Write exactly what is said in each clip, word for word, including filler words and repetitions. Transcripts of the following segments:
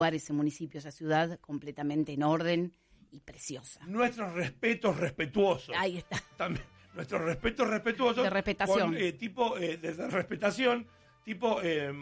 ese municipio, esa ciudad completamente en orden y preciosa. Nuestros respetos respetuosos. Ahí está. También, nuestros respetos respetuosos. De respetación. Con, eh, tipo, eh, de, de respetación, tipo, eh,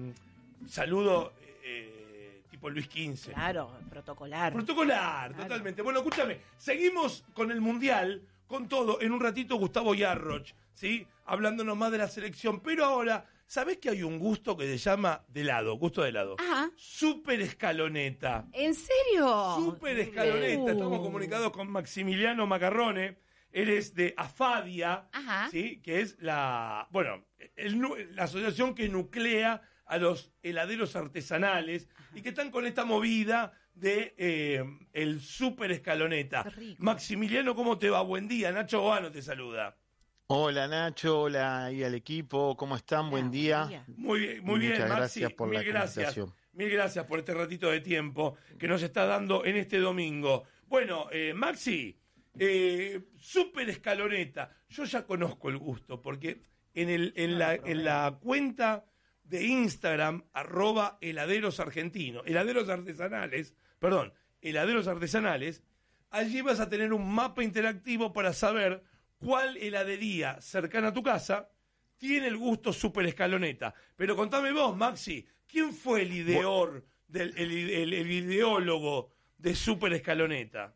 saludo, eh, tipo Luis quince. Claro, protocolar. Protocolar, claro. Totalmente. Bueno, escúchame, seguimos con el Mundial, con todo. En un ratito Gustavo Yarroch, ¿sí? Hablándonos más de la selección. Pero ahora, ¿sabés que hay un gusto que se llama de helado? Gusto de helado. Ajá. Super Escaloneta. ¿En serio? Super Escaloneta. Uh. Estamos comunicados con Maximiliano Macarrone. Él es de Afadia, Ajá. ¿sí? Que es la, bueno, el, la asociación que nuclea a los heladeros artesanales. Ajá. Y que están con esta movida de eh, el Super Escaloneta. Maximiliano, ¿cómo te va? Buen día. Nacho Boano te saluda. Hola Nacho, hola y al equipo, ¿cómo están? Buen día. Buen día. Muy bien, muy bien, Muchas Maxi. gracias por Mil la gracias. invitación. Mil gracias por este ratito de tiempo que nos está dando en este domingo. Bueno, eh, Maxi, eh, Super Escaloneta. Yo ya conozco el gusto porque en, el, en, la, en la cuenta de Instagram, arroba heladeros argentinos, heladeros artesanales, perdón, heladeros artesanales, allí vas a tener un mapa interactivo para saber cuál heladería cercana a tu casa tiene el gusto Super Escaloneta. Pero contame vos, Maxi, ¿quién fue el ideor, del, el, el, el ideólogo de Super Escaloneta?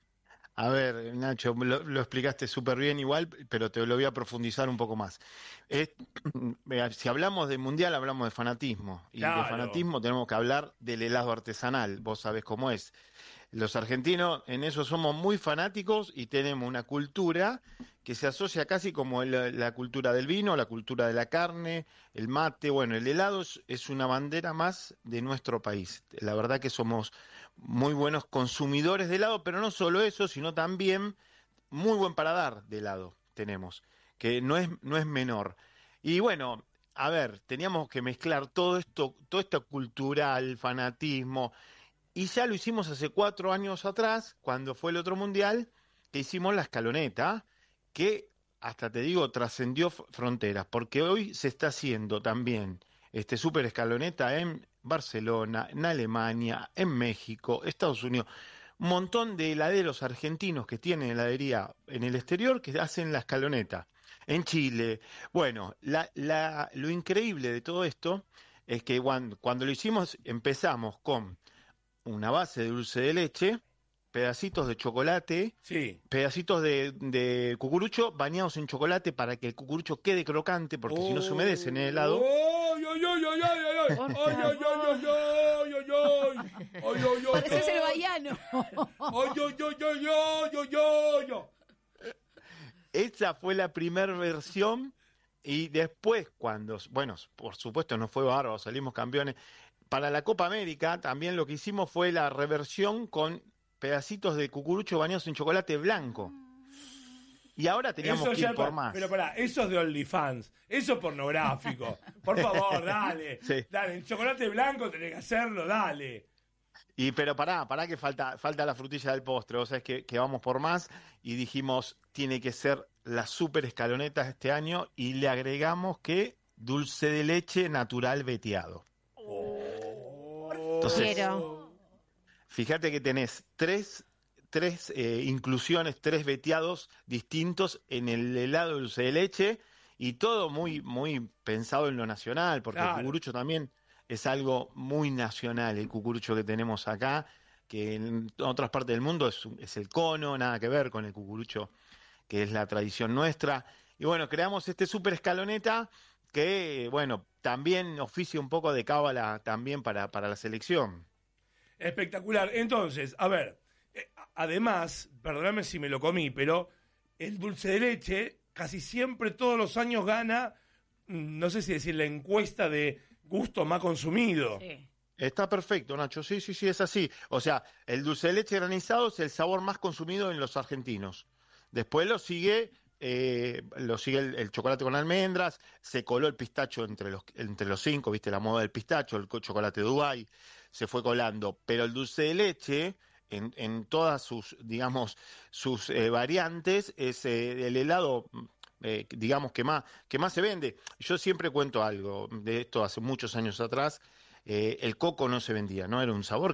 A ver, Nacho, lo, lo explicaste súper bien igual, pero te lo voy a profundizar un poco más. Es, si hablamos de mundial, hablamos de fanatismo. Y Claro. de fanatismo tenemos que hablar del helado artesanal. Vos sabés cómo es. Los argentinos en eso somos muy fanáticos y tenemos una cultura que se asocia casi como el, la cultura del vino, la cultura de la carne, el mate. Bueno, el helado es, es una bandera más de nuestro país. La verdad que somos muy buenos consumidores de helado, pero no solo eso, sino también muy buen paladar de helado tenemos, que no es, no es menor. Y bueno, a ver, teníamos que mezclar todo esto, todo esto cultural, fanatismo. Y ya lo hicimos hace cuatro años atrás, cuando fue el otro mundial, que hicimos la escaloneta, que hasta te digo, trascendió fronteras, porque hoy se está haciendo también este super escaloneta en Barcelona, en Alemania, en México, Estados Unidos. Un montón de heladeros argentinos que tienen heladería en el exterior que hacen la escaloneta. En Chile. Bueno, la, la, lo increíble de todo esto es que cuando, cuando lo hicimos empezamos con una base de dulce de leche, pedacitos de chocolate, sí. pedacitos de, de cucurucho bañados en chocolate para que el cucurucho quede crocante, porque oh, si no se humedece en el helado. ¡Ay, ay, ay, ay, ay, ay! ¡Ay, ay, ay, ay, ay, ay! ¡Ay, ay, ay! Pareces el baiano. ¡Ay, ay, ay, ay, ay, ay, ay! Esa fue la primera versión y después cuando, bueno, por supuesto no fue bárbaro, salimos campeones. Para la Copa América también lo que hicimos fue la reversión con pedacitos de cucurucho bañados en chocolate blanco. Y ahora teníamos eso que ya ir por pa, más. Pero pará, eso es de OnlyFans, eso es pornográfico. Por favor, dale. Sí. Dale, el chocolate blanco tenés que hacerlo, dale. Y pero pará, pará que falta, falta la frutilla del postre. O sea, es que, que vamos por más y dijimos, tiene que ser la super escaloneta este año y le agregamos que dulce de leche natural veteado. Entonces, Quiero. Fíjate que tenés tres, tres eh, inclusiones, tres veteados distintos en el helado de dulce de leche y todo muy, muy pensado en lo nacional, porque claro. El cucurucho también es algo muy nacional, el cucurucho que tenemos acá, que en otras partes del mundo es, es el cono, nada que ver con el cucurucho que es la tradición nuestra. Y bueno, creamos este super escaloneta que, bueno, también oficia un poco de cábala también para, para la selección. Espectacular. Entonces, a ver, eh, además, perdóname si me lo comí, pero el dulce de leche casi siempre todos los años gana, no sé si decir la encuesta de gusto más consumido. Sí. Está perfecto, Nacho, sí, sí, sí, es así. O sea, el dulce de leche granizado es el sabor más consumido en los argentinos. Después lo sigue... Eh, lo sigue el, el chocolate con almendras, se coló el pistacho entre los, entre los cinco, viste la moda del pistacho, el chocolate Dubái, se fue colando, pero el dulce de leche, en, en todas sus, digamos, sus eh, variantes, es eh, el helado, eh, digamos, que más, que más se vende. Yo siempre cuento algo de esto hace muchos años atrás, eh, el coco no se vendía, no era un sabor